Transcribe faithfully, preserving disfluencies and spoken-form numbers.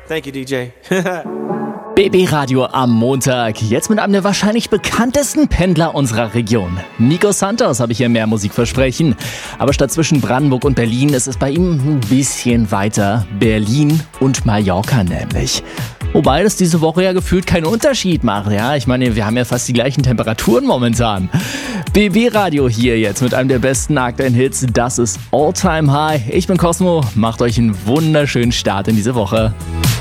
Thank you, D J. B B Radio am Montag, jetzt mit einem der wahrscheinlich bekanntesten Pendler unserer Region. Nico Santos habe ich hier mehr Musik versprechen. Aber statt zwischen Brandenburg und Berlin ist es bei ihm ein bisschen weiter. Berlin und Mallorca nämlich. Wobei das diese Woche ja gefühlt keinen Unterschied macht. Ja, ich meine, wir haben ja fast die gleichen Temperaturen momentan. B B Radio hier jetzt mit einem der besten aktuellen Hits. Das ist All Time High. Ich bin Cosmo, macht euch einen wunderschönen Start in diese Woche.